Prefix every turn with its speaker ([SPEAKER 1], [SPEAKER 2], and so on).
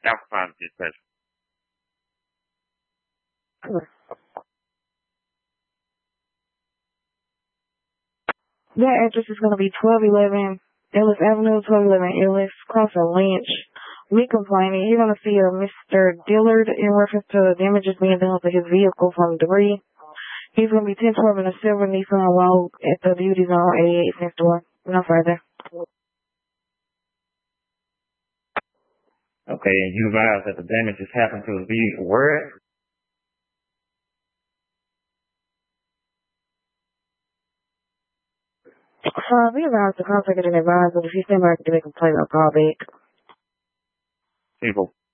[SPEAKER 1] Alpha 5 dispatch.
[SPEAKER 2] That address is going to be 1211 Ellis Avenue, 1211 Ellis, crossing Lynch. We complaining. You're going to see a Mr. Dillard in reference to damages being done to his vehicle from debris. He's going to be 1012 in a silver Nissan Rogue at the Beauty Zone 88 next door. No further.
[SPEAKER 1] Okay, and you advise that the damages happened to his vehicle. Where?
[SPEAKER 2] Be advised to contact an advisor. If you stand by to make a complaint, I'll call back.
[SPEAKER 1] People.